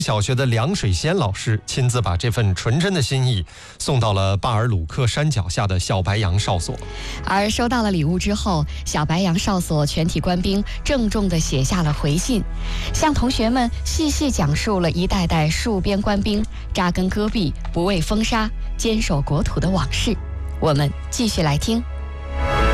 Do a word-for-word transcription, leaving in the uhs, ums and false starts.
小学的梁水仙老师亲自把这份纯真的心意送到了巴尔鲁克山脚下的小白杨哨所。 而收到了礼物之后，小白杨哨所全体官兵郑重地写下了回信，向同学们细细讲述了一代代戍边官兵扎根戈壁、不畏风沙、坚守国土的往事。我们继续来听。